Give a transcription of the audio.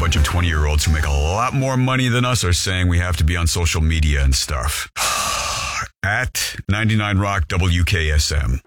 bunch of 20-year-olds who make a lot more money than us are saying we have to be on social media and stuff. At 99 Rock WKSM.